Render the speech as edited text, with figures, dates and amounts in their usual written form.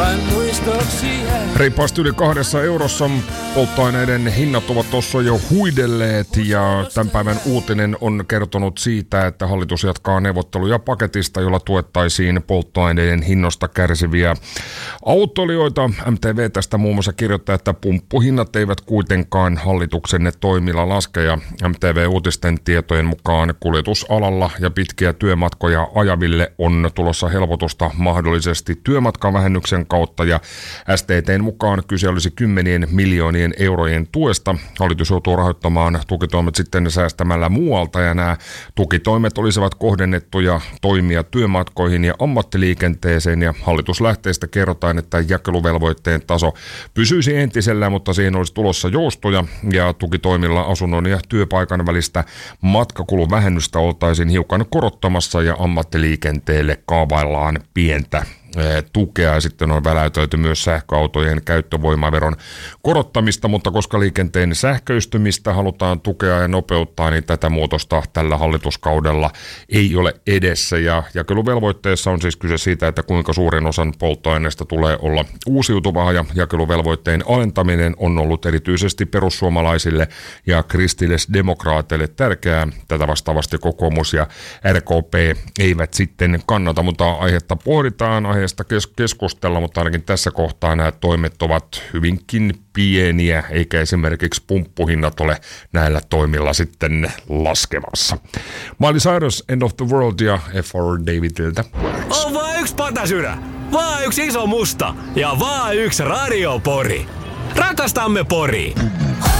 Reippaasti yli 2 eurossa polttoaineiden hinnat ovat tuossa jo huidelleet ja tämän päivän uutinen on kertonut siitä, että hallitus jatkaa neuvotteluja paketista, jolla tuettaisiin polttoaineiden hinnosta kärsiviä autoilijoita. MTV tästä muun muassa kirjoittaa, että pumppuhinnat eivät kuitenkaan hallituksen toimilla laske ja MTV-uutisten tietojen mukaan kuljetusalalla ja pitkiä työmatkoja ajaville on tulossa helpotusta mahdollisesti työmatkavähennyksen kautta ja STT:n mukaan kyse olisi 10 miljoonien eurojen tuesta. Hallitus joutuu rahoittamaan tukitoimet sitten säästämällä muualta ja nämä tukitoimet olisivat kohdennettuja toimia työmatkoihin ja ammattiliikenteeseen ja hallituslähteistä kerrotaan, että jakeluvelvoitteen taso pysyisi entisellään, mutta siihen olisi tulossa joustoja ja tukitoimilla asunnon ja työpaikan välistä matkakuluvähennystä oltaisiin hiukan korottamassa ja ammattiliikenteelle kaavaillaan pientä tukea ja sitten on väläytelty myös sähköautojen käyttövoimaveron korottamista, mutta koska liikenteen sähköistymistä halutaan tukea ja nopeuttaa, niin tätä muutosta tällä hallituskaudella ei ole edessä ja jakeluvelvoitteessa on siis kyse siitä, että kuinka suurin osan polttoaineesta tulee olla uusiutuvaa ja jakeluvelvoitteen alentaminen on ollut erityisesti perussuomalaisille ja kristillisdemokraateille tärkeää. Tätä vastaavasti kokoomus ja RKP eivät sitten kannata, mutta aihetta pohditaan, aiheesta keskustella, mutta ainakin tässä kohtaa nämä toimet ovat hyvinkin pieniä, eikä esimerkiksi pumppuhinnat ole näillä toimilla sitten laskemassa. Miley Cyrus, End of the World ja F.R. Davidiltä. On vaan yksi patasyrä, vaan yksi iso musta ja vaan yksi radiopori. Rakastamme Poria!